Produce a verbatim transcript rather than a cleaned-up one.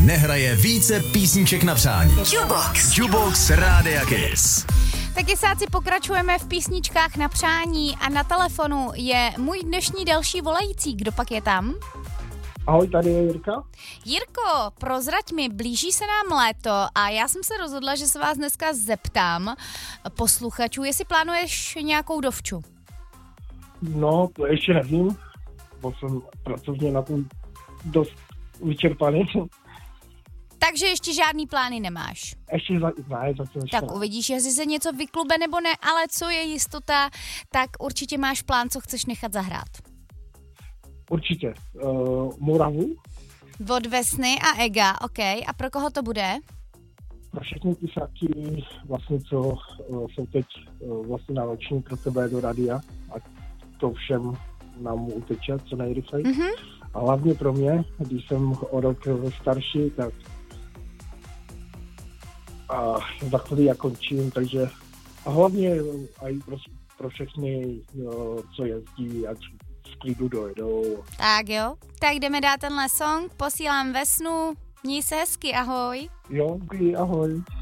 nehraje více písniček na přání. Jukebox. Jukebox Rádia Kiss. Taky sáci pokračujeme v písničkách na přání a na telefonu je můj dnešní další volající. Kdo pak je tam? Ahoj, tady je Jirka. Jirko, prozrať mi, blíží se nám léto a já jsem se rozhodla, že se vás dneska zeptám posluchačů, jestli plánuješ nějakou dovču. No, to ještě nevím, bo jsem pracovně na tom dost vyčerpaný. Takže ještě žádný plány nemáš. Ještě za, ne, zatím ještě Tak ne. uvidíš, jestli se něco vyklube nebo ne, ale co je jistota, tak určitě máš plán, co chceš nechat zahrát. Určitě. Uh, Moravu, Od Vesny a Ega, ok. A pro koho to bude? pro všechny písaky, vlastně, co uh, jsou teď uh, vlastně nároční pro tebe do radia, a to všem nám uteče co nejrychleji. Mhm. A hlavně pro mě, když jsem o rok starší, tak a za chvíli já končím, takže a hlavně i pro, pro všechny, jo, co jezdí, ať z klidu dojedou. Tak jo, tak jdeme dát tenhle song, posílám Vesnu, měj se hezky, ahoj. Jo, ahoj.